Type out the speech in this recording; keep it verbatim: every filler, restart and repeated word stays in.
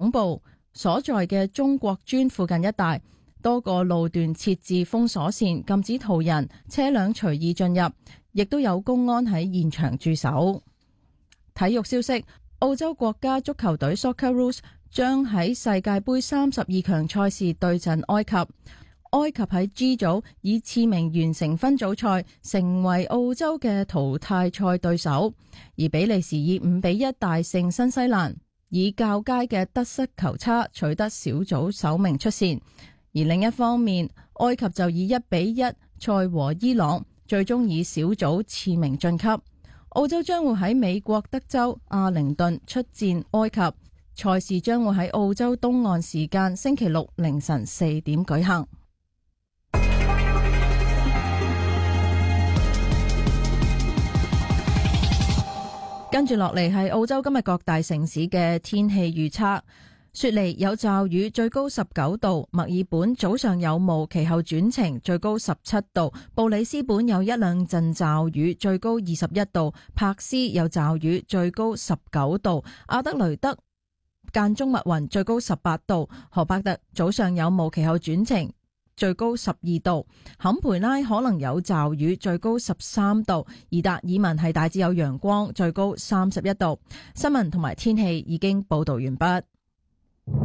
總部所在嘅中國專附近一帶，多個路段設置封鎖線，禁止途人、車輛隨意進入，亦都有公安喺現場駐守。體育消息，澳洲國家足球隊 Socceroos 將喺世界盃三十二強賽事對陣埃及。埃及喺 G 組以次名完成分組賽，成為澳洲嘅淘汰賽對手。而比利時以五比一大勝新西蘭，以較佳嘅得失球差取得小組首名出線。而另一方面，埃及就以一比一賽和伊朗，最終以小組次名晉級。澳洲將會喺美國德州阿靈頓出戰埃及，賽事將會喺澳洲東岸時間星期六凌晨四點舉行。跟住落嚟係澳洲今日各大城市嘅天氣預測。雪梨有驟雨，最高十九度；墨爾本早上有霧，其後轉晴，最高十七度；布里斯本有一兩陣驟雨，最高二十一度；柏斯有驟雨，最高十九度；阿德雷德間中密雲，最高十八度；荷伯特早上有霧，其後轉晴，最高十二度；坎培拉可能有驟雨，最高十三度；而達爾文係大致有陽光，最高三十一度。新聞同埋天氣已經報道完畢。